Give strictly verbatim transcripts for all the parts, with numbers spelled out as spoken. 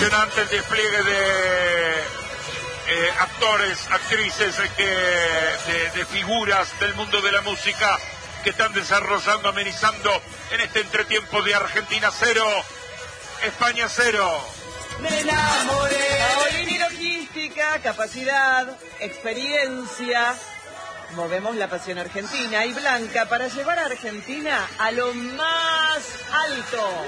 Impresionante el despliegue de eh, actores, actrices, eh, que, de, de figuras del mundo de la música que están desarrollando, amenizando en este entretiempo de Argentina cero, España cero. Me enamoré. Paolini, logística, capacidad, experiencia. Movemos la pasión argentina y blanca para llevar a Argentina a lo más alto.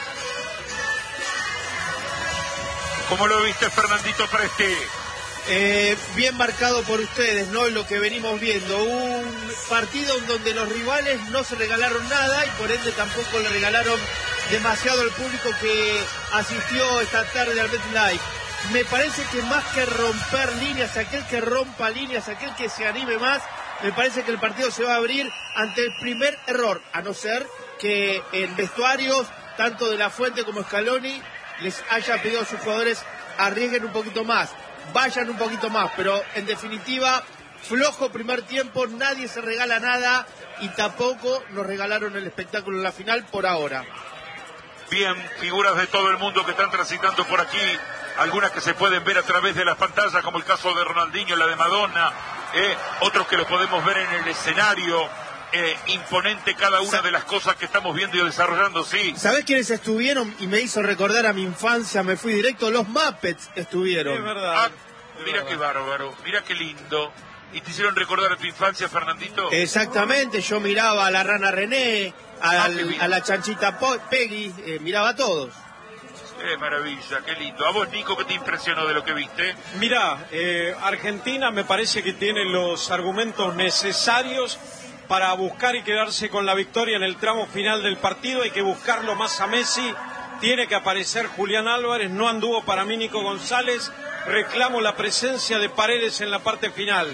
¿Cómo lo viste, Fernandito Presti? Eh, bien marcado por ustedes, ¿no? Lo que venimos viendo. Un partido en donde los rivales no se regalaron nada y por ende tampoco le regalaron demasiado al público que asistió esta tarde al MetLife. Me parece que más que romper líneas, aquel que rompa líneas, aquel que se anime más, me parece que el partido se va a abrir ante el primer error, a no ser que en vestuarios, tanto de La Fuente como Scaloni, les haya pedido a sus jugadores arriesguen un poquito más, vayan un poquito más, pero en definitiva, flojo primer tiempo, nadie se regala nada y tampoco nos regalaron el espectáculo en la final por ahora. Bien, figuras de todo el mundo que están transitando por aquí, algunas que se pueden ver a través de las pantallas, como el caso de Ronaldinho, la de Madonna, eh, otros que los podemos ver en el escenario, eh, imponente cada una de las cosas que estamos viendo y desarrollando, sí. ¿Sabés quiénes estuvieron? Y me hizo recordar a mi infancia, me fui directo, los Muppets estuvieron. Es verdad. Ah, mira qué bárbaro, mira qué lindo. ¿Y te hicieron recordar a tu infancia, Fernandito? Exactamente, yo miraba a la rana René, a, Ah, a la chanchita Peggy, eh, miraba a todos. Qué maravilla, qué lindo. ¿A vos, Nico, qué te impresionó de lo que viste? Mirá, eh, Argentina me parece que tiene los argumentos necesarios para buscar y quedarse con la victoria en el tramo final del partido. Hay que buscarlo más a Messi, tiene que aparecer Julián Álvarez, no anduvo para mí Nico González, reclamo la presencia de Paredes en la parte final.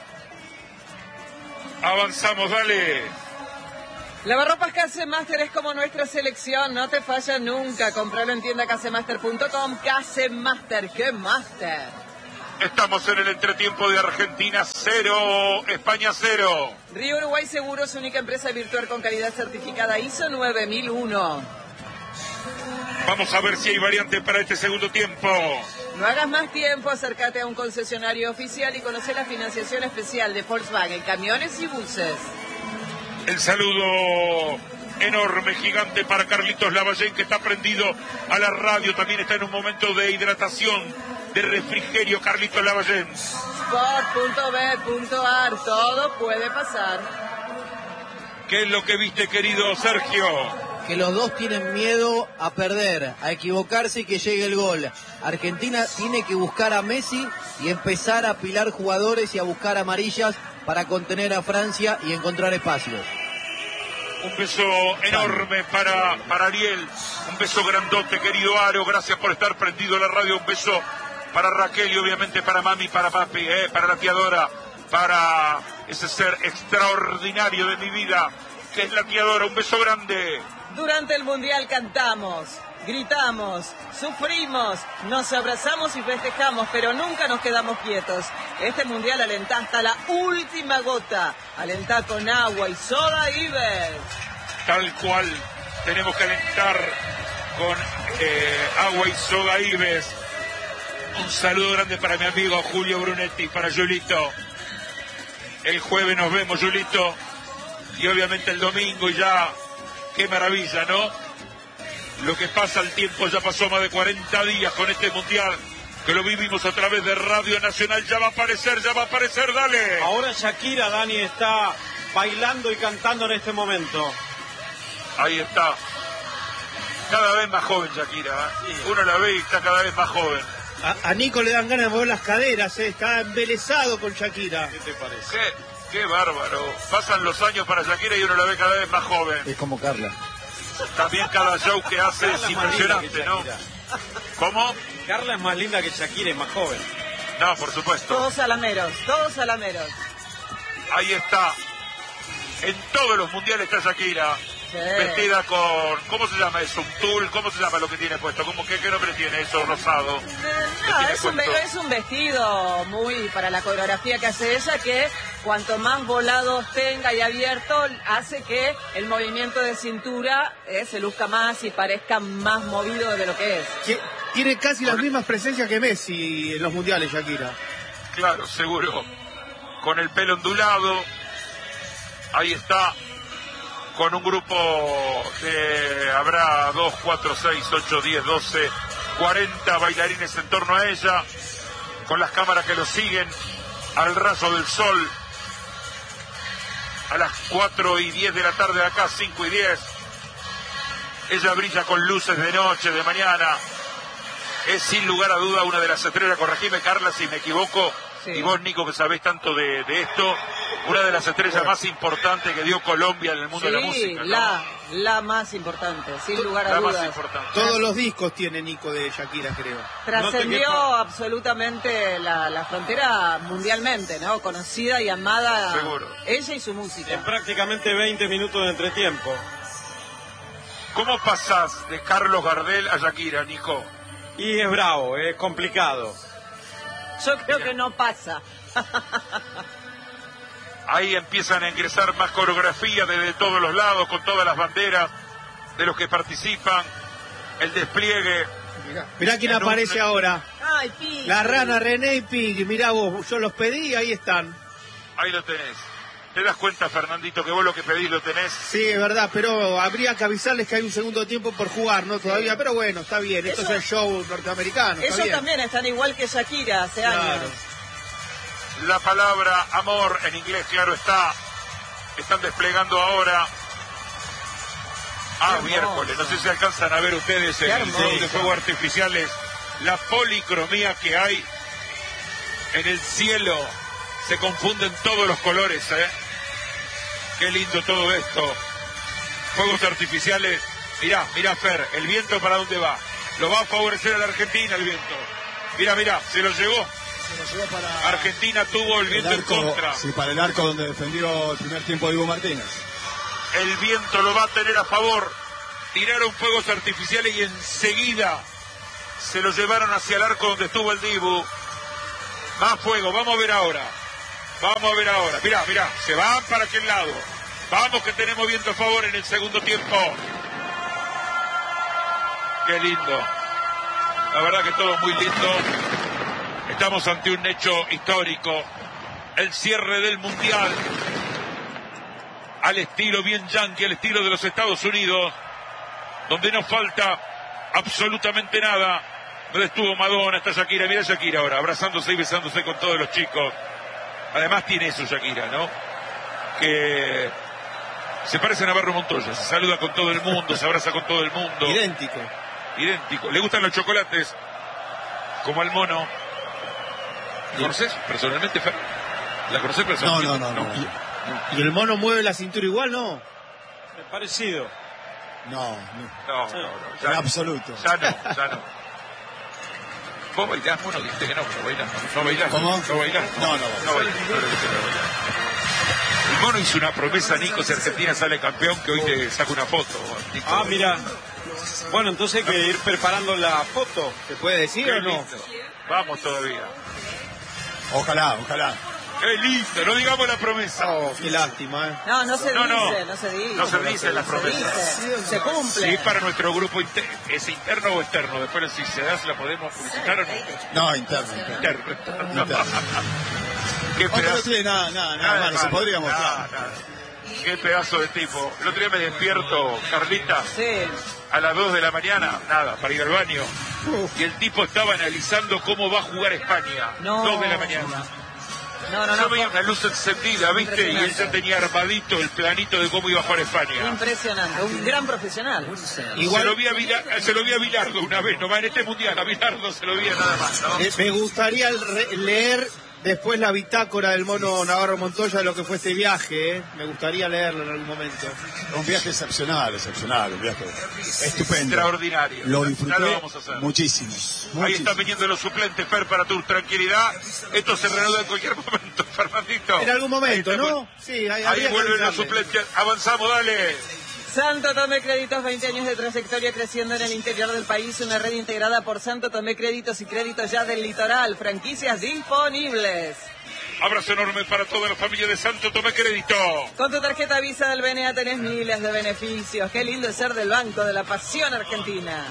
Avanzamos, dale. Lavarropas Casemaster es como nuestra selección, no te falla nunca. Compralo en tienda casemaster punto com. Casemaster, ¡qué master! Estamos en el entretiempo de Argentina cero, España cero. Río Uruguay Seguros, única empresa virtual con calidad certificada I S O nueve mil uno. Vamos a ver si hay variante para este segundo tiempo. No hagas más tiempo, acércate a un concesionario oficial y conoce la financiación especial de Volkswagen, camiones y buses. El saludo enorme, gigante para Carlitos Lavallén, que está prendido a la radio. También está en un momento de hidratación, de refrigerio, Carlitos Lavallén. Sport punto b punto a r, todo puede pasar. ¿Qué es lo que viste, querido Sergio? Que los dos tienen miedo a perder, a equivocarse y que llegue el gol. Argentina tiene que buscar a Messi y empezar a apilar jugadores y a buscar amarillas para contener a Francia y encontrar espacios. Un beso enorme para, para Ariel, un beso grandote, querido Aro, gracias por estar prendido a la radio, un beso para Raquel y obviamente para mami, para papi, eh, para la tiadora, para ese ser extraordinario de mi vida, que es la tiadora, un beso grande. Durante el Mundial cantamos, gritamos, sufrimos, nos abrazamos y festejamos, pero nunca nos quedamos quietos. Este Mundial alentá hasta la última gota, alentá con agua y soda Ives. Tal cual, tenemos que alentar con eh, agua y soda Ives. Un saludo grande para mi amigo Julio Brunetti, para Julito. El jueves nos vemos, Julito, y obviamente el domingo ya. Qué maravilla, ¿no? Lo que pasa, el tiempo ya pasó más de cuarenta días con este Mundial, que lo vivimos a través de Radio Nacional. Ya va a aparecer, ya va a aparecer, dale. Ahora Shakira, Dani, está bailando y cantando en este momento. Ahí está. Cada vez más joven Shakira, ¿eh? Uno la ve y está cada vez más joven. A, a Nico le dan ganas de mover las caderas, ¿eh? Está embelesado con Shakira. ¿Qué te parece? ¿Qué? Qué bárbaro. Pasan los años para Shakira y uno la ve cada vez más joven. Es como Carla. También cada show que hace es impresionante, ¿no? ¿Cómo? Carla es más linda que Shakira, es más joven. No, por supuesto. Todos salameros, todos salameros. Ahí está. En todos los mundiales está Shakira. Sí. Vestida con... ¿Cómo se llama eso? ¿Un tul? ¿Cómo se llama lo que tiene puesto? ¿Cómo, qué, ¿Qué nombre tiene eso rosado? Eh, no, es un, es un vestido muy para la coreografía que hace ella, que cuanto más volados tenga y abierto, hace que el movimiento de cintura eh, se luzca más y parezca más movido de lo que es. Tiene casi las mismas presencias que Messi en los mundiales, Shakira. Claro, seguro. Con el pelo ondulado. Ahí está. Con un grupo de... Habrá dos, cuatro, seis, ocho, diez, doce, cuarenta bailarines en torno a ella. Con las cámaras que lo siguen al rayo del sol. A las cuatro y diez de la tarde de acá, cinco y diez. Ella brilla con luces de noche, de mañana. Es sin lugar a duda una de las estrellas, corregime Carla si me equivoco, sí. Y vos Nico que sabés tanto de, de esto, una de las estrellas más importantes que dio Colombia en el mundo sí, de la música, ¿no? la, la más importante, sin lugar a la dudas. Más importante. Todos los discos tiene Nico de Shakira, creo. Trascendió no absolutamente la, la frontera mundialmente, ¿no? Conocida y amada. Seguro. Ella y su música. En prácticamente veinte minutos de entretiempo. ¿Cómo pasás de Carlos Gardel a Shakira, Nico? Y es bravo, es complicado. Yo creo que no pasa. Ahí empiezan a ingresar más coreografía desde todos los lados, con todas las banderas de los que participan, el despliegue. Mirá, mirá quién aparece un... ahora. Ay, Piggy. La rana René y Piggy. Mirá vos, yo los pedí, ahí están. Ahí lo tenés. ¿Te das cuenta, Fernandito, que vos lo que pedís lo tenés? Sí, es verdad, pero habría que avisarles que hay un segundo tiempo por jugar, ¿no? Todavía, pero bueno, está bien, esto Eso, es el show norteamericano. Ellos también están igual que Shakira hace claro. años. La palabra amor en inglés, claro está. Están desplegando ahora. Ah, miércoles, no sé si alcanzan a ver ustedes en el show de fuegos artificiales la policromía que hay en el cielo. Se confunden todos los colores, ¿eh? Qué lindo todo esto. Fuegos artificiales. Mirá, mirá, Fer, el viento para dónde va. Lo va a favorecer a la Argentina el viento. Mirá, mirá, se lo llevó. Se lo llevó para... Argentina tuvo el viento el arco, en contra. Sí, para el arco donde defendió el primer tiempo Dibu Martínez. El viento lo va a tener a favor. Tiraron fuegos artificiales y enseguida se lo llevaron hacia el arco donde estuvo el Dibu. Más fuego, vamos a ver ahora. Vamos a ver ahora. Mirá, mirá, se van para aquel lado. Vamos que tenemos viento a favor en el segundo tiempo. Qué lindo. La verdad que todo muy lindo. Estamos ante un hecho histórico. El cierre del Mundial. Al estilo bien yankee, al estilo de los Estados Unidos. Donde no falta absolutamente nada. Donde estuvo Madonna, está Shakira. Mira Shakira ahora, abrazándose y besándose con todos los chicos. Además tiene eso Shakira, ¿no? Que se parece a Navarro Montoya, se saluda con todo el mundo, se abraza con todo el mundo. Idéntico. Idéntico. Le gustan los chocolates, como al mono. ¿La conoces personalmente, Fer? ¿La conoces personalmente? No, no, no. no. ¿Y, ¿Y el mono mueve la cintura igual, no? Es parecido. No, no. No, no, no. Ya, En absoluto. Ya no, ya no. ¿Vos bailás, mono? Dijiste que no, no bailás. No bailás. ¿Cómo? No bailás. No, no, no bailás. El mono hizo una promesa, Nico, si Argentina sale campeón, que hoy te saca una foto. Nico. Ah, mira. Bueno, entonces hay que ir preparando la foto. ¿Se puede decir Qué o no? lindo. Vamos todavía. Ojalá, ojalá. Qué lindo, no digamos la promesa. Oh, qué lástima, ¿eh? No, no se No, dice, no. no, se dice. No se dice la Se promesa. dice, se cumple. Sí, para nuestro grupo inter... ¿Es interno o externo? Después si se da, ¿la podemos publicitar o no? No, interno. interno. Interno. Interno. Qué Otro no pedazo. tiene nada, nada, nada, Nada malo, se malo, podría nada, mostrar. nada. Qué pedazo de tipo. El otro día me despierto, Carlita, Sí. a las dos de la mañana, nada, para ir al baño. Y el tipo estaba analizando cómo va a jugar España. No. Dos de la mañana. No, no, Yo no. veía una luz encendida, ¿viste? Y él ya tenía armadito el planito de cómo iba a jugar España. Impresionante, un gran profesional. Igual... Se lo vi a Vila- se lo vi a Bilardo una vez, nomás en este mundial, a Bilardo se lo vi nada más, ¿no? Eh, me gustaría re- leer después la bitácora del mono Navarro Montoya de lo que fue este viaje, ¿eh? Me gustaría leerlo en algún momento. Un viaje excepcional, excepcional, un viaje estupendo. Extraordinario. Lo Ya disfruté lo vamos a hacer. muchísimo. Ahí muchísimo. están viniendo los suplentes, Fer, para tu tranquilidad. Esto se reanuda en cualquier momento, Fernandito. En algún momento, Ahí está, ¿no? Sí, ahí, Ahí habría que vuelven los avisarle. suplentes. Avanzamos, dale. Santo Tomé Créditos, veinte años de trayectoria creciendo en el interior del país. Una red integrada por Santo Tomé Créditos y Créditos Ya del Litoral. Franquicias disponibles. Abrazo enorme para toda la familia de Santo Tomé Crédito. Con tu tarjeta Visa del B N A tenés miles de beneficios. Qué lindo es ser del Banco de la Pasión Argentina.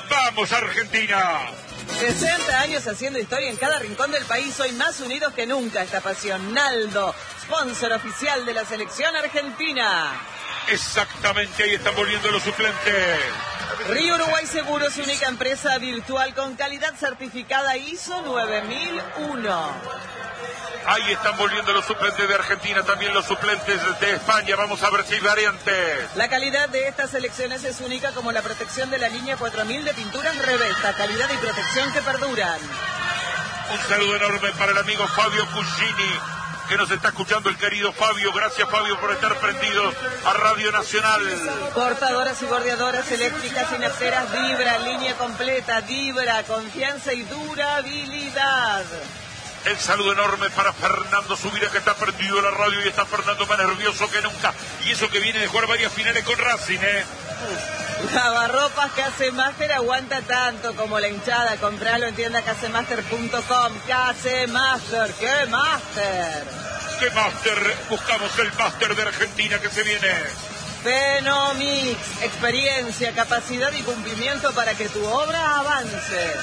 ¡Vamos, Argentina! sesenta años haciendo historia en cada rincón del país, hoy más unidos que nunca esta pasión. Naldo, sponsor oficial de la selección argentina. Exactamente, ahí están volviendo los suplentes. Río Uruguay Seguros, única empresa virtual con calidad certificada I S O nueve mil uno. Ahí están volviendo los suplentes de Argentina, también los suplentes de España. Vamos a ver si hay variantes. La calidad de estas selecciones es única, como la protección de la línea cuatro mil de pinturas Revesta. Calidad y protección que perduran. Un saludo enorme para el amigo Fabio Cugini, que nos está escuchando, el querido Fabio. Gracias, Fabio, por estar prendido a Radio Nacional. Cortadoras y bordeadoras eléctricas sinapteras Vibra, línea completa, Vibra, confianza y durabilidad. El saludo enorme para Fernando Zubira, que está prendido a la radio, y está Fernando más nervioso que nunca. Y eso que viene de jugar varias finales con Racing, ¿eh? Lavarropas Casemaster aguanta tanto como la hinchada. Compralo en tienda casemaster punto com. Casemaster, ¿qué Master? ¿Qué Master? Buscamos el Master de Argentina que se viene. Fenomix, experiencia, capacidad y cumplimiento para que tu obra avance.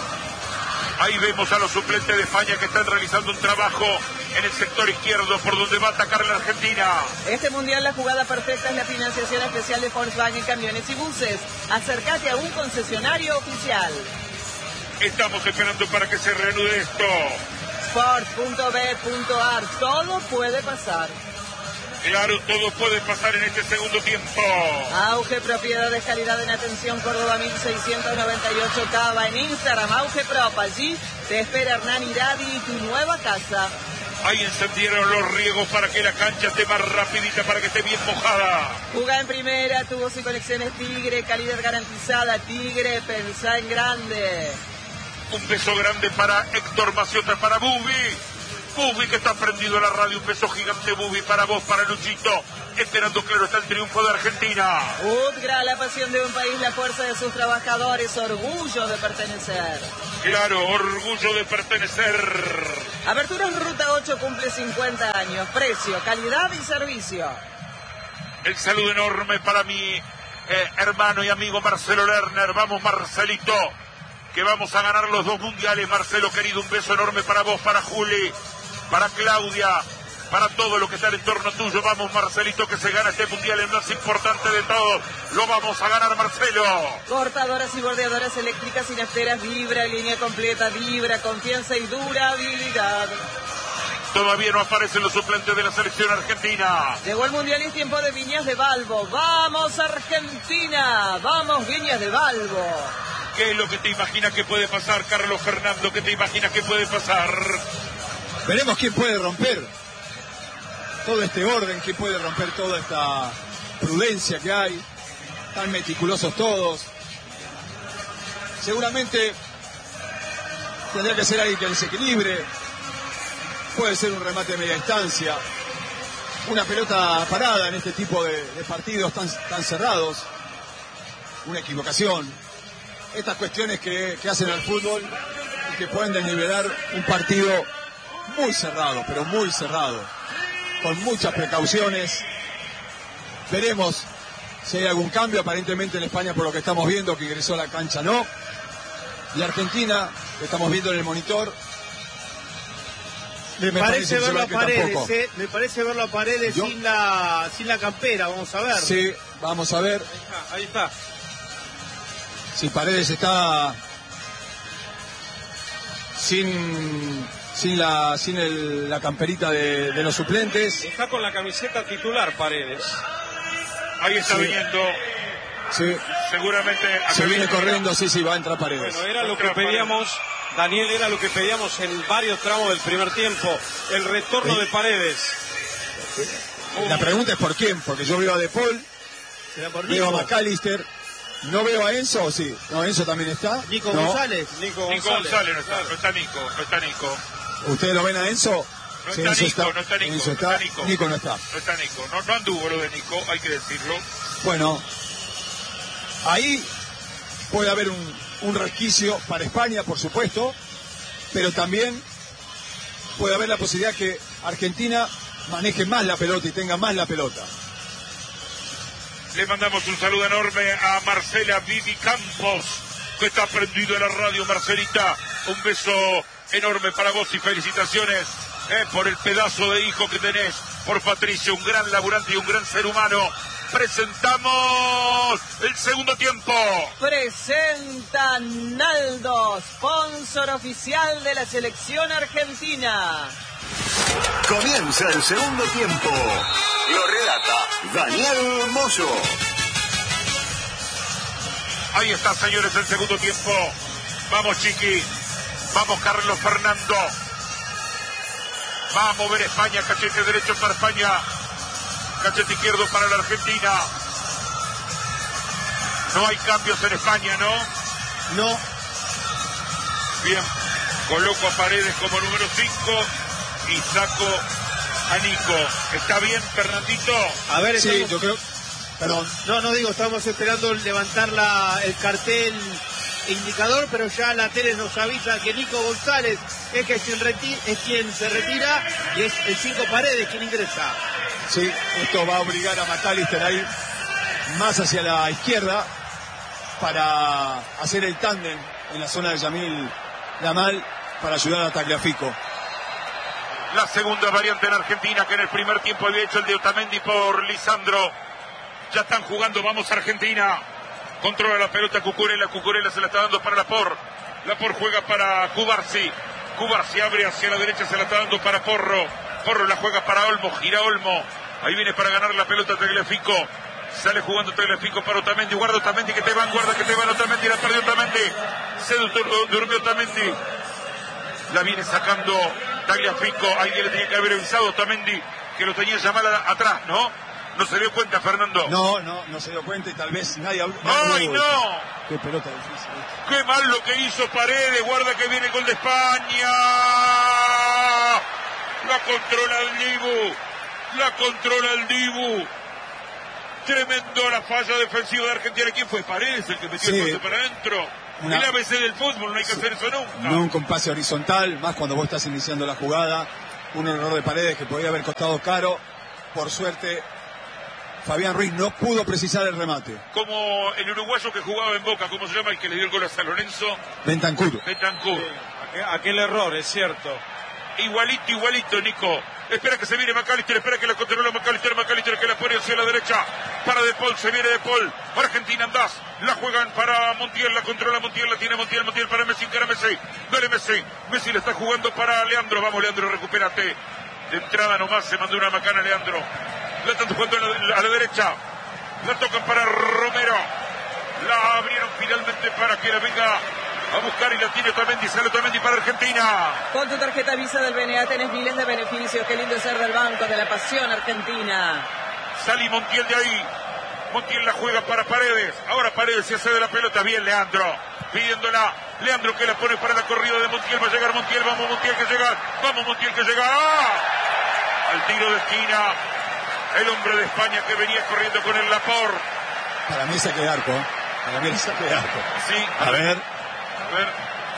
Ahí vemos a los suplentes de España que están realizando un trabajo en el sector izquierdo por donde va a atacar la Argentina. Este mundial la jugada perfecta es la financiación especial de Volkswagen Camiones y Buses. Acércate a un concesionario oficial. Estamos esperando para que se reanude esto. Sport punto b punto a r. Todo puede pasar. Claro, todo puede pasar en este segundo tiempo. Auge Propiedades, calidad en atención, Córdoba mil seiscientos noventa y ocho Cava. En Instagram, Auge Prop. Allí te espera Hernán Iradi y tu nueva casa. Ahí encendieron los riegos para que la cancha esté más rapidita, para que esté bien mojada. Jugá en primera, tubos y conexiones Tigre, calidad garantizada. Tigre, pensá en grande. Un beso grande para Héctor Maciota, para Bubi. Bubi, que está prendido a la radio. Un beso gigante, Bubi, para vos, para Luchito. Esperando, claro, está el triunfo de Argentina. Utgra, la pasión de un país, la fuerza de sus trabajadores, orgullo de pertenecer. Claro, orgullo de pertenecer. Aperturas Ruta ocho cumple cincuenta años. Precio, calidad y servicio. El saludo enorme para mi eh, hermano y amigo Marcelo Lerner. Vamos, Marcelito, que vamos a ganar los dos mundiales. Marcelo, querido, un beso enorme para vos, para Juli, para Claudia, para todo lo que está en torno tuyo. Vamos, Marcelito, que se gana este mundial, el más importante de todos. Lo vamos a ganar, Marcelo. Cortadoras y bordeadoras eléctricas sinapteras Vibra, línea completa Vibra, confianza y durabilidad. Todavía no aparecen los suplentes de la selección argentina. Llegó el mundial y es tiempo de Viñas de Balbo. ¡Vamos, Argentina! ¡Vamos, Viñas de Balbo! ¿Qué es lo que te imaginas que puede pasar, Carlos Fernando? ¿Qué te imaginas que puede pasar? Veremos quién puede romper todo este orden, quién puede romper toda esta prudencia que hay. Tan meticulosos todos. Seguramente tendría que ser alguien que desequilibre. Puede ser un remate de media distancia. Una pelota parada en este tipo de, de partidos tan, tan cerrados. Una equivocación. Estas cuestiones que, que hacen al fútbol y que pueden desnivelar un partido muy cerrado, pero muy cerrado, con muchas precauciones. Veremos si hay algún cambio. Aparentemente en España, por lo que estamos viendo, que ingresó a la cancha no. Y Argentina, que estamos viendo en el monitor, me, me parece, parece verlo a Paredes, eh, me parece verlo a Paredes sin la, sin la campera. Vamos a ver. Sí, vamos a ver. Ahí está. Ahí está. Si Paredes está sin sin la sin el, la camperita de, de los suplentes. Está con la camiseta titular Paredes. Ahí está sí. viniendo. Sí. Seguramente. Se viene corriendo, sí, sí, va a entrar Paredes. Bueno, era lo que pedíamos, Daniel, era lo que pedíamos en varios tramos del primer tiempo. El retorno ¿Sí? de Paredes. La pregunta es por quién, porque yo veo a De Paul, veo a McAllister. No veo a Enzo, ¿o sí? No, Enzo también está. Nico no. González. Nico González. Nico González no está, no está Nico, no está Nico. ¿Ustedes lo ven a Enzo? No sí, está, Enzo Nico, está, no está Nico, Enzo no está, está Nico. Nico no está. No está Nico, no, no anduvo lo de Nico, hay que decirlo. Bueno, ahí puede haber un, un resquicio para España, por supuesto, pero también puede haber la posibilidad que Argentina maneje más la pelota y tenga más la pelota. Le mandamos un saludo enorme a Marcela Vivi Campos, que está prendido en la radio, Marcelita. Un beso enorme para vos y felicitaciones eh, por el pedazo de hijo que tenés, por Patricio, un gran laburante y un gran ser humano. Presentamos el segundo tiempo. Presenta Naldo, sponsor oficial de la selección argentina. Comienza el segundo tiempo. Lo relata Daniel Moyo. Ahí está, señores, el segundo tiempo. Vamos, Chiqui. Vamos, Carlos Fernando. Va a mover España. Cachete derecho para España. Cachete izquierdo para la Argentina. No hay cambios en España, ¿no? No. Bien. Coloco a Paredes como número cinco y saco a Nico. ¿Está bien, Fernandito? A ver, Sí, estamos... yo creo... Perdón. No, no digo, estamos esperando levantar la, el cartel indicador, pero ya la tele nos avisa que Nico González es, que quien, reti es quien se retira y es el cinco Paredes quien ingresa. Sí, esto va a obligar a McAllister a ir más hacia la izquierda para hacer el tándem en la zona de Yamil Lamal para ayudar a Tagliafico. La segunda variante en Argentina, que en el primer tiempo había hecho el de Otamendi por Lisandro. Ya están jugando, vamos Argentina. Controla la pelota Cucurella, Cucurella se la está dando para Lapor. Lapor juega para Cubarsi. Cubarsi abre hacia la derecha, se la está dando para Porro. Porro la juega para Olmo, gira Olmo. Ahí viene para ganar la pelota Tagliafico. Sale jugando Tagliafico para Otamendi. Guarda Otamendi que te van, guarda que te van Otamendi. La perdió Otamendi. Se durmió Otamendi. La viene sacando Tagliafico. Alguien le tenía que haber avisado a Otamendi que lo tenía llamada atrás, ¿no? No se dio cuenta, Fernando. No, no, no se dio cuenta y tal vez nadie habló. ¡Ay, no! Qué pelota difícil. ¡Qué mal lo que hizo Paredes! Guarda que viene el gol de España. La controla el Dibu. La controla el Dibu. Tremendo la falla defensiva de Argentina. ¿Quién fue? Paredes el que metió Sí. el pase para adentro. Una... El A B C del fútbol, no hay que Sí. hacer eso nunca. Nunca un pase horizontal, más cuando vos estás iniciando la jugada. Un error de Paredes que podría haber costado caro. Por suerte, Fabián Ruiz no pudo precisar el remate. Como el uruguayo que jugaba en Boca, ¿cómo se llama el que le dio el gol a San Lorenzo? Bentancur. Betancourt. Aquel, aquel error, es cierto. Igualito, igualito, Nico. Espera que se viene McAllister, espera que la controla McAllister, McAllister que la pone hacia la derecha. Para De Paul, se viene De Paul. Argentina, andás. La juegan para Montiel, la controla Montiel, la tiene Montiel, Montiel para Messi, cara Messi. Dale Messi. Messi le está jugando para Leandro. Vamos, Leandro, recupérate. De entrada nomás se mandó una macana Leandro. La están jugando a la, a la derecha. La tocan para Romero. La abrieron finalmente para que la venga a buscar y la tiene Otamendi. Sale Otamendi para Argentina. Con tu tarjeta Visa del B N A tenés miles de beneficios. Qué lindo ser del banco de la pasión argentina. Sale Montiel de ahí. Montiel la juega para Paredes. Ahora Paredes se hace de la pelota. Bien Leandro. Pidiéndola. Leandro que la pone para la corrida de Montiel. Va a llegar Montiel. Vamos Montiel que llega. Vamos Montiel que llega. ¡Ah! Al tiro de esquina. El hombre de España que venía corriendo con el Lapor. Para mí saque de arco. ¿eh? Para mí saque de arco. Sí. A ver. A ver.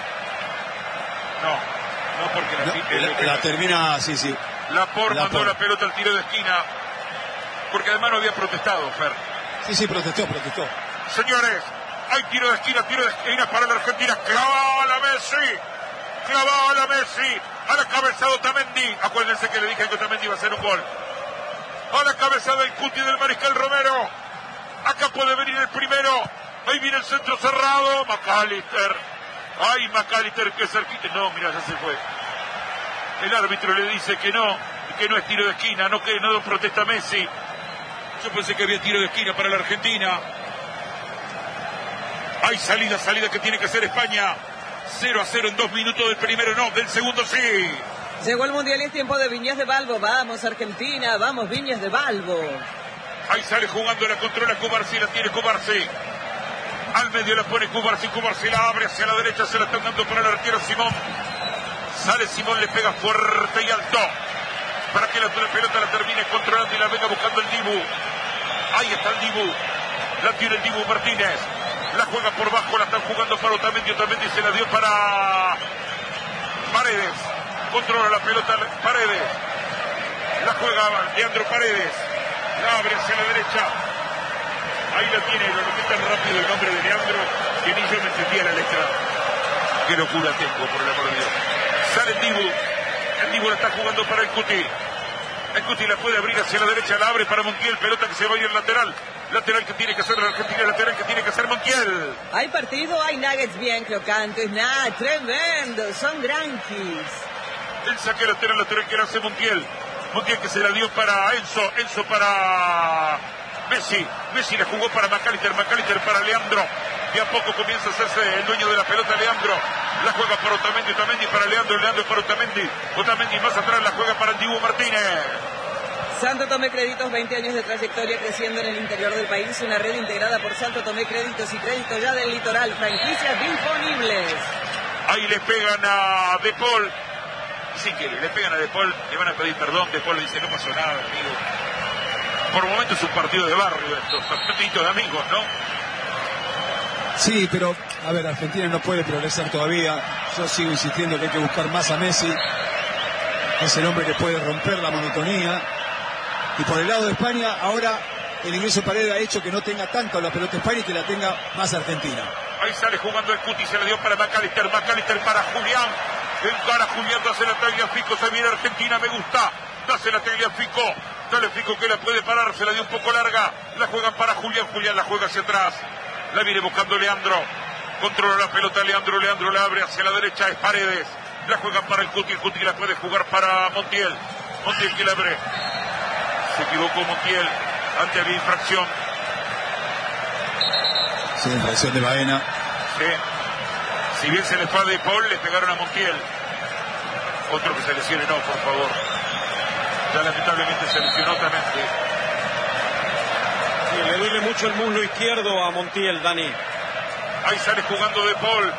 No. No porque la, No, la, la, la termina, sí, sí. Lapor mandó Lapor. la pelota al tiro de esquina. Porque además no había protestado, Fer. Sí, sí, protestó, protestó. Señores, hay tiro de esquina, tiro de esquina para la Argentina. Clavada Messi. Clavada Messi. A la cabeza de Otamendi. Acuérdense que le dije que Otamendi iba a hacer un gol. A la cabeza del Cuti del Mariscal Romero. Acá puede venir el primero. Ahí viene el centro cerrado. McAllister. Ay, McAllister, que cerquita. No, mira, ya se fue. El árbitro le dice que no, que no es tiro de esquina, no que no protesta Messi. Yo pensé que había tiro de esquina para la Argentina. Hay salida, salida que tiene que hacer España. cero a cero en dos minutos del primero, no, del segundo sí. Llegó el Mundial y es tiempo de Viñas de Balbo. Vamos Argentina, vamos Viñas de Balbo. Ahí sale jugando, la controla Cubarsi, la tiene Cubarsi. Al medio la pone Cubarsi, Cubarsi la abre hacia la derecha, se la están dando para el arquero Simón. Sale Simón, le pega fuerte y alto. Para que la pelota la termine controlando y la venga buscando el Dibu. Ahí está el Dibu. La tiene el Dibu Martínez. La juega por bajo, la están jugando para Otamendi. Otamendi se la dio para Paredes. Controla la pelota Paredes. La juega Leandro Paredes. La abre hacia la derecha. Ahí lo tiene, lo que tan rápido el nombre de Leandro, que ni yo me entendía la letra. Qué locura tengo, por el amor de Dios. Sale el Dibu. El Dibu la está jugando para el Cuti. El Cuti la puede abrir hacia la derecha, la abre para Montiel, pelota que se va a ir al lateral. Lateral que tiene que hacer la Argentina, lateral que tiene que hacer Montiel. Hay partido, hay nuggets bien crocantes, nada, tremendo, son granquis. El saque lateral, lateral que lo hace Montiel. Montiel que se la dio para Enzo, Enzo para Messi. Messi la jugó para McAllister, McAllister para Leandro. Y a poco comienza a hacerse el dueño de la pelota Leandro. La juega para Otamendi, Otamendi para Leandro, Leandro para Otamendi. Otamendi más atrás la juega para el Dibu Martínez. Santo Tomé Créditos, veinte años de trayectoria creciendo en el interior del país. Una red integrada por Santo Tomé Créditos y Crédito ya del Litoral. Franquicias disponibles. Ahí le pegan a De Paul. Si quiere, le pegan a De Paul, le van a pedir perdón. De Paul le dice, no pasó nada, amigo. Por momentos es un partido de barrio estos, partiditos de amigos, ¿no? Sí, pero, a ver, Argentina no puede progresar todavía. Yo sigo insistiendo que hay que buscar más a Messi. Es el hombre que puede romper la monotonía. Y por el lado de España, ahora el ingreso Paredes ha hecho que no tenga tanto la pelota España y que la tenga más Argentina. Ahí sale jugando el Cuti, se le dio para McAllister, McAllister para Julián. Encara Julián, hace la Tagliafico, se viene Argentina, me gusta. Hace la Tagliafico, dale Fico que la puede parar, se la dio un poco larga. La juegan para Julián, Julián la juega hacia atrás. La viene buscando Leandro. Controla la pelota Leandro, Leandro la abre hacia la derecha, es Paredes. La juegan para el Cuti, el Cuti la puede jugar para Montiel. Montiel que la abre. Se equivocó Montiel, ante la infracción. Sí, infracción de Baena. Sí. Si bien se le fue a De Paul, le pegaron a Montiel. Otro que se lesione, no, por favor. Ya lamentablemente se lesionó también. Sí, le duele mucho el muslo izquierdo a Montiel, Dani. Ahí sale jugando De Paul.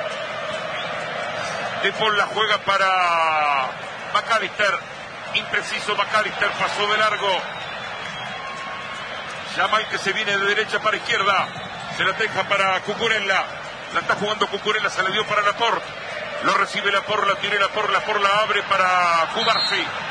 De Paul la juega para McAllister. Impreciso McAllister, pasó de largo. Yamal que se viene de derecha para izquierda. Se la deja para Cucurella. La está jugando Cucurella, se le dio para Laporte. Lo recibe Laporte, la tiene Laporte, Laporte la abre para Cubarsí.